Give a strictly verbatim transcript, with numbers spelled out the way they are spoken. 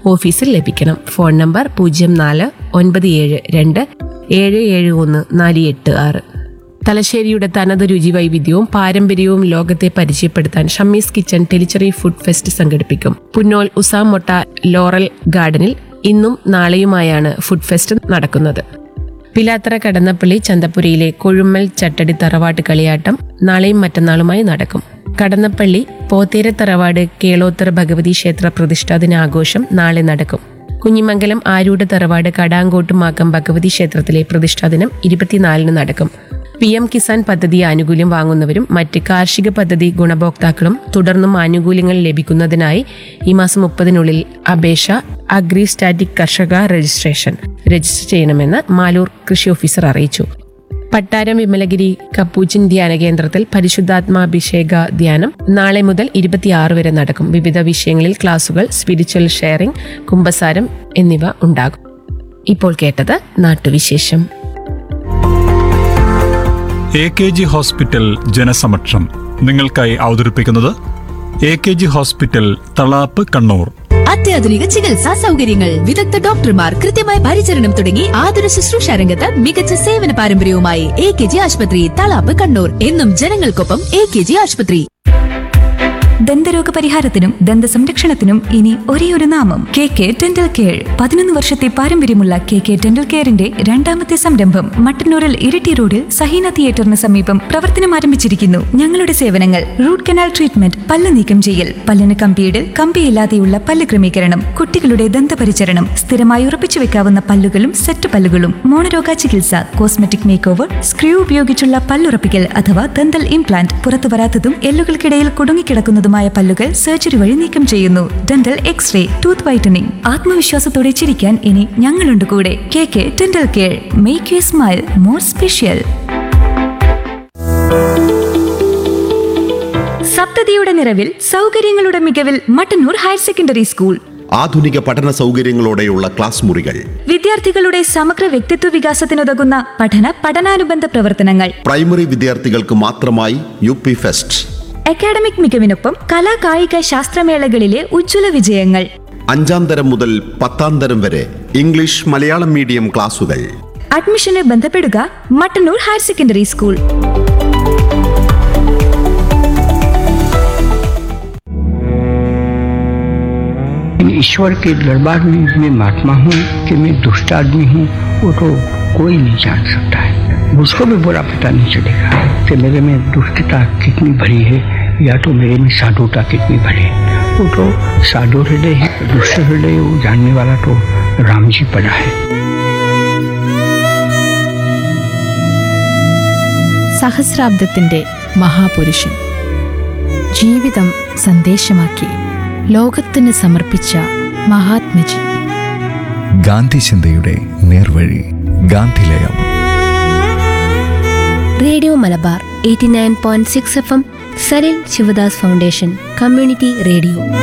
ഓഫീസിൽ ലഭിക്കണം. Phone number പൂജ്യം നാല് ഒൻപത് ഏഴ് രണ്ട് ഏഴ് ഏഴ് ഒന്ന് നാല് എട്ട് ആറ്. തലശ്ശേരിയുടെ തനത് രുചി വൈവിധ്യവും പാരമ്പര്യവും ലോകത്തെ പരിചയപ്പെടുത്താൻ ഷമ്മീസ് കിച്ചൺ ടെലിച്ചറി ഫുഡ് ഫെസ്റ്റ് സംഘടിപ്പിക്കും. പുന്നോൽ ഉസാമൊട്ട ലോറൽ ഗാർഡനിൽ ഇന്നും നാളെയുമായാണ് ഫുഡ് ഫെസ്റ്റ് നടക്കുന്നത്. പിലാത്തറ കടന്നപ്പള്ളി ചന്തപ്പുരയിലെ കൊഴുമ്മൽ ചട്ടടി തറവാട്ട് കളിയാട്ടം നാളെയും മറ്റന്നാളുമായി നടക്കും. കടന്നപ്പള്ളി പോത്തേര തറവാട് കേളോത്തർ ഭഗവതി ക്ഷേത്ര പ്രതിഷ്ഠാ ദിനാഘോഷം നാളെ നടക്കും. കുഞ്ഞിമംഗലം ആരൂഢ തറവാട് കടാങ്കോട്ടുമാക്കം ഭഗവതി ക്ഷേത്രത്തിലെ പ്രതിഷ്ഠാദിനം ഇരുപത്തിനാലിന് നടക്കും. പി എം കിസാൻ പദ്ധതി ആനുകൂല്യം വാങ്ങുന്നവരും മറ്റ് കാർഷിക പദ്ധതി ഗുണഭോക്താക്കളും തുടർന്നും ആനുകൂല്യങ്ങൾ ലഭിക്കുന്നതിനായി ഈ മാസം മുപ്പതിനുള്ളിൽ അപേക്ഷ അഗ്രി സ്റ്റാറ്റിക് കർഷക രജിസ്ട്രേഷൻ രജിസ്റ്റർ ചെയ്യണമെന്ന് മാലൂർ കൃഷി ഓഫീസർ അറിയിച്ചു. പട്ടാരം വിമലഗിരി കപ്പൂച്ചിൻ ധ്യാന കേന്ദ്രത്തിൽ പരിശുദ്ധാത്മാഭിഷേക ധ്യാനം നാളെ മുതൽ ഇരുപത്തിയാറ് വരെ നടക്കും. വിവിധ വിഷയങ്ങളിൽ ക്ലാസുകൾ, സ്പിരിച്വൽ ഷെയറിംഗ്, കുംഭസാരം എന്നിവ ഉണ്ടാകും. ഇപ്പോൾ കേട്ടത് നാട്ടുവിശേഷം. എ കെ ജി ഹോസ്പിറ്റൽ ജനസമക്ഷം നിങ്ങൾക്കായി അവതരിപ്പിക്കുന്നത് A K G hospital Thalap Kannur. അത്യാധുനിക ചികിത്സാ സൗകര്യങ്ങൾ, വിദഗ്ധ ഡോക്ടർമാർ, കൃത്യമായ പരിചരണം തുടങ്ങി ആതുര ശുശ്രൂഷ രംഗത്ത് മികച്ച സേവന പാരമ്പര്യവുമായി എ കെ ജി ആശുപത്രി തളാപ്പ് കണ്ണൂർ. എന്നും ജനങ്ങൾക്കൊപ്പം എ കെ ജി ആശുപത്രി. ദന്തരോഗ പരിഹാരത്തിനും ദന്ത സംരക്ഷണത്തിനും ഇനി ഒരേയൊരു നാമം കെ കെ ഡെന്റൽ കെയർ. പതിനൊന്ന് വർഷത്തെ പാരമ്പര്യമുള്ള കെ കെ ഡെന്റൽ കെയറിന്റെ രണ്ടാമത്തെ സംരംഭം മട്ടന്നൂരിൽ ഇരിട്ടി റോഡിൽ സഹീന തിയേറ്ററിന് സമീപം പ്രവർത്തനം ആരംഭിച്ചിരിക്കുന്നു. ഞങ്ങളുടെ സേവനങ്ങൾ: റൂട്ട് കനാൽ ട്രീറ്റ്മെന്റ്, പല്ല് നീക്കം ചെയ്യൽ, പല്ലിന് കമ്പിയിടൽ, കമ്പിയില്ലാതെയുള്ള പല്ല് ക്രമീകരണം, കുട്ടികളുടെ ദന്തപരിചരണം, സ്ഥിരമായി ഉറപ്പിച്ചു വെക്കാവുന്ന പല്ലുകളും സെറ്റ് പല്ലുകളും, മോണരോഗ ചികിത്സ, കോസ്മെറ്റിക് മേക്ക് ഓവർ, സ്ക്രൂ ഉപയോഗിച്ചുള്ള പല്ലുറപ്പിക്കൽ അഥവാ ദന്തൽ ഇംപ്ലാന്റ്, പുറത്തു വരാത്തതും എല്ലുകൾക്കിടയിൽ കുടുങ്ങിക്കിടക്കുന്നതും പല്ലുകൾ സർജറി വഴി നീക്കം ചെയ്യുന്നു. Dental x-ray, tooth whitening. ആത്മവിശ്വാസത്തോടെ ചിരിക്കാൻ ഇനി ഞങ്ങളുണ്ട് കൂടെ. K K dental care. Make you smile more special. സപ്തതിയുടെ നിറവിൽ, സൗകര്യങ്ങളുടെ മികവിൽ മട്ടന്നൂർ ഹയർ സെക്കൻഡറി സ്കൂൾ. ആധുനിക പഠന സൗകര്യങ്ങളോടെയുള്ള ക്ലാസ് മുറികൾ, വിദ്യാർത്ഥികളുടെ സമഗ്ര വ്യക്തിത്വ വികാസത്തിനുതകുന്ന പഠന പഠനാനുബന്ധ പ്രവർത്തനങ്ങൾ, പ്രൈമറി വിദ്യാർത്ഥികൾക്ക് മാത്രമായി യു പി ഫെസ്റ്റ്, അക്കാഡമിക് മികവിനൊപ്പം കലാ കായിക ശാസ്ത്രമേളകളിലെ ഉജ്ജ്വല വിജയങ്ങൾ. അഞ്ചാം തരം മുതൽ പത്താം തരം വരെ ഇംഗ്ലീഷ് മലയാളം മീഡിയം ക്ലാസുകൾ. അഡ്മിഷന് ബന്ധപ്പെടുക മട്ടന്നൂർ ഹയർ സെക്കൻഡറി സ്കൂൾ. ईश्वर के दरबार में मैं महात्मा हूँ कि मैं दुष्ट आदमी हूँ, वो तो कोई नहीं जान सकता है. मुझको भी बुरा पता नहीं चलेगा कि मेरे में दुष्टता कितनी भरी है या तो मेरे में साधुता कितनी भरी है. वो तो साधु हृदय है, दुष्ट हृदय वो जानने वाला तो राम जी पड़ा है. സഹസ്രാബ്ദത്തിന്റെ മഹാപുരുഷൻ ജീവിതം സന്ദേശമാക്കി ലോകത്തിന് സമർപ്പിച്ച മഹാത്മജി. ഗാന്ധി ചിന്തയുടെ നേർവഴി, ഗാന്ധിലയം. Radio Malabar eighty nine point six F M, Saril Sivadas foundation community radio.